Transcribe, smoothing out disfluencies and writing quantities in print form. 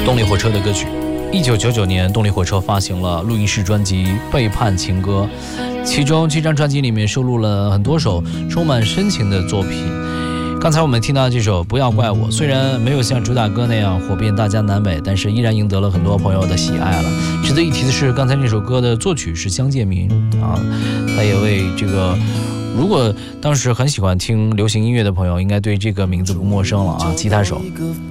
动力火车的歌曲。1999年，动力火车发行了录音室专辑《背叛情歌》，其中这张专辑里面收录了很多首充满深情的作品。刚才我们听到这首《不要怪我》，虽然没有像主打歌那样火遍大江南北，但是依然赢得了很多朋友的喜爱了。值得一提的是，刚才这首歌的作曲是江介民啊，他也为这个，如果当时很喜欢听流行音乐的朋友，应该对这个名字不陌生了啊，吉他手。